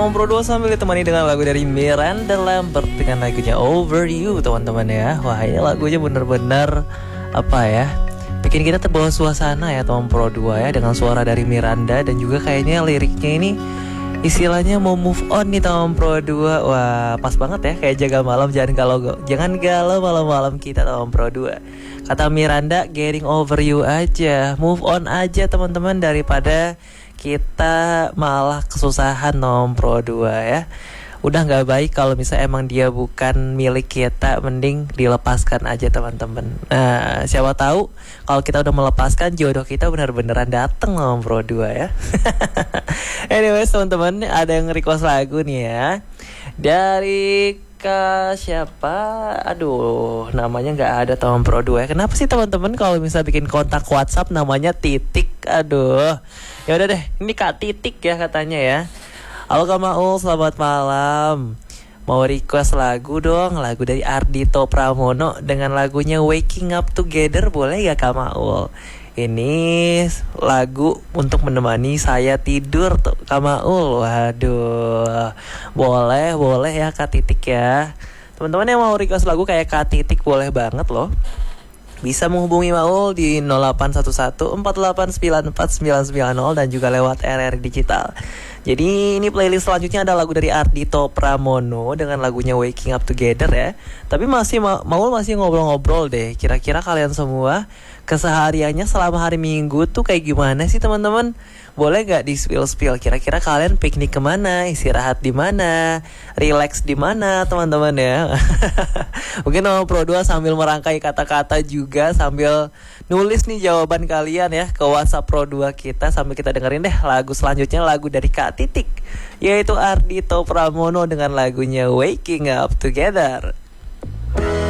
Tom Pro 2 sambil ditemani dengan lagu dari Miranda Lambert dengan lagunya Over You teman-teman ya. Wah ini lagunya bener-bener apa ya, bikin kita terbawa suasana ya Tom Pro 2 ya, dengan suara dari Miranda. Dan juga kayaknya liriknya ini istilahnya mau move on nih Tom Pro 2. Wah pas banget ya, kayak jaga malam jangan galau malam-malam kita Tom Pro 2. Kata Miranda, getting over you aja, move on aja teman-teman, daripada kita malah kesusahan Tom Pro 2 ya. Udah gak baik kalau misalnya emang dia bukan milik kita, mending dilepaskan aja teman-teman. Nah siapa tahu kalau kita udah melepaskan, jodoh kita bener-beneran dateng Tom Pro 2 ya. Anyways teman-teman, ada yang request lagu nih ya, dari siapa? Aduh, namanya nggak ada Tom Pro 2 ya. Kenapa sih teman-teman kalau misal bikin kontak WhatsApp namanya Titik? Aduh. Ya udah deh, ini Kak Titik ya katanya ya. Halo Kak Maul, selamat malam. Mau request lagu dong, lagu dari Ardhito Pramono dengan lagunya Waking Up Together, boleh ya Kak Maul? Ini lagu untuk menemani saya tidur tuh Kak Maul. Waduh, boleh ya Kak Titik ya. Teman-teman yang mau request lagu kayak Kak Titik boleh banget loh. Bisa menghubungi Maul di 0811-4894-990 dan juga lewat RR Digital. Jadi ini playlist selanjutnya ada lagu dari Ardhito Pramono dengan lagunya Waking Up Together ya. Tapi Maul masih ngobrol-ngobrol deh. Kira-kira kalian semua kesehariannya selama hari Minggu tuh kayak gimana sih teman-teman? Boleh gak di spill? Kira-kira kalian piknik kemana? Istirahat di mana? Relax di mana teman-teman ya? Mungkin Tom Pro 2 sambil merangkai kata-kata juga, sambil nulis nih jawaban kalian ya ke WhatsApp Pro 2 kita, sambil kita dengerin deh lagu selanjutnya, lagu dari Kak Titik, yaitu Ardhito Pramono dengan lagunya Waking Up Together.